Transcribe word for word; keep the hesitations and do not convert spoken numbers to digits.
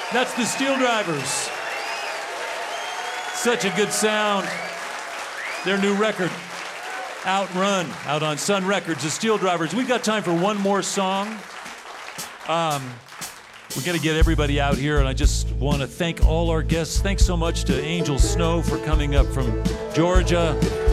That's the Steel Drivers. Such a good sound. Their new record, Outrun, out on Sun Records, the Steel Drivers. We've got time for one more song. Um, we're gonna get everybody out here, and I just want to thank all our guests. Thanks so much to Angel Snow for coming up from Georgia.